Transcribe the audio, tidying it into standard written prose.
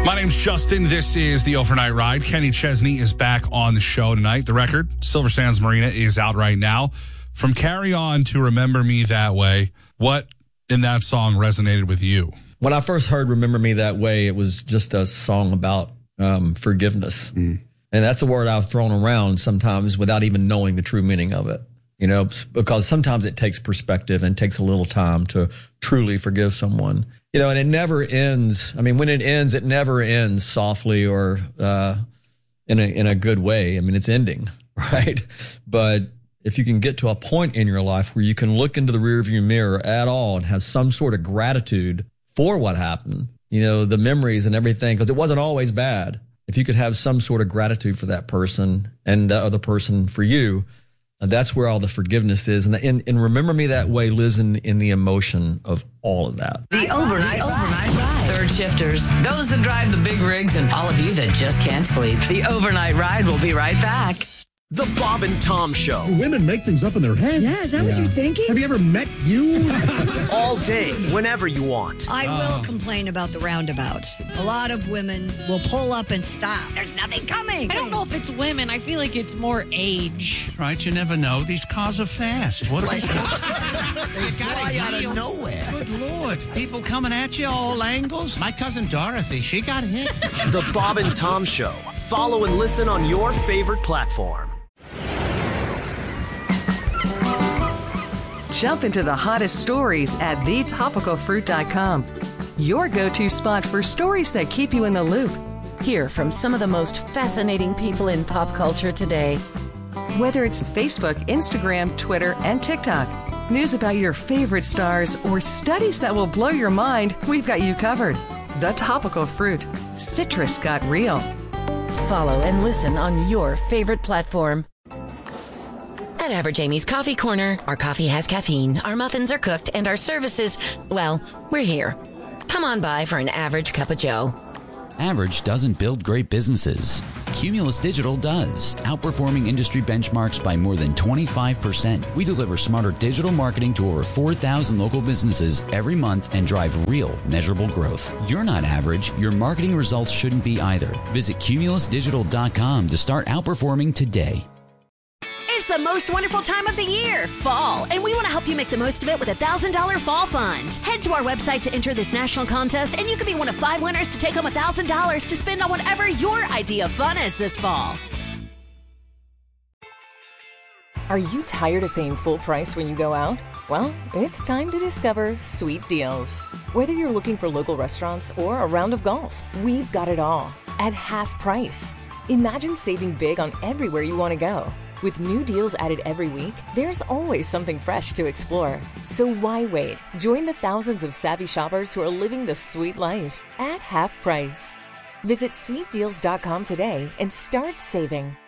My name's Justin. This is the Overnight Ride. Kenny Chesney is back on the show tonight. The Record, Silver Sands Marina, is out right now. From Carry On to Remember Me That Way, what in that song resonated with you? When I first heard Remember Me That Way, it was just a song about forgiveness. And that's a word I've thrown around sometimes without even knowing the true meaning of it. You know, because sometimes it takes perspective and takes a little time to truly forgive someone. You know, and it never ends. I mean, when it ends, it never ends softly or in a good way. I mean, it's ending, right? But if you can get to a point in your life where you can look into the rearview mirror at all and have some sort of gratitude for what happened, you know, the memories and everything, because it wasn't always bad. If you could have some sort of gratitude for that person and the other person for you, that's where all the forgiveness is. And Remember Me That Way lives in the emotion of all of that. The Overnight Ride. Third shifters, those that drive the big rigs, and all of you that just can't sleep. The Overnight Ride will be right back. The Bob and Tom Show. Women make things up in their head. Yeah, is that what you're thinking? Have you ever met you? All day, whenever you want. I will complain about the roundabouts. A lot of women will pull up and stop. There's nothing coming. I don't know if it's women. I feel like it's more age. Right, you never know. These cars are fast. What are these They fly out of nowhere. Good Lord. People coming at you all angles. My cousin Dorothy, she got hit. The Bob and Tom Show. Follow and listen on your favorite platform. Jump into the hottest stories at thetopicalfruit.com. Your go-to spot for stories that keep you in the loop. Hear from some of the most fascinating people in pop culture today. Whether it's Facebook, Instagram, Twitter, and TikTok, news about your favorite stars, or studies that will blow your mind, we've got you covered. The Topical Fruit. Citrus got real. Follow and listen on your favorite platform. At Average Amy's Coffee Corner, our coffee has caffeine, our muffins are cooked, and our services, well, we're here. Come on by for an average cup of joe. Average doesn't build great businesses. Cumulus Digital does, outperforming industry benchmarks by more than 25%. We deliver smarter digital marketing to over 4,000 local businesses every month and drive real, measurable growth. You're not average. Your marketing results shouldn't be either. Visit cumulusdigital.com to start outperforming today. It's the most wonderful time of the year, fall, and we want to help you make the most of it with a $1,000 fall fund. Head to our website to enter this national contest, and you could be one of 5 winners to take home $1,000 to spend on whatever your idea of fun is this fall. Are you tired of paying full price when you go out? Well, it's time to discover Sweet Deals. Whether you're looking for local restaurants or a round of golf, we've got it all at half price. Imagine saving big on everywhere you want to go. With new deals added every week, there's always something fresh to explore. So why wait? Join the thousands of savvy shoppers who are living the sweet life at half price. Visit sweetdeals.com today and start saving.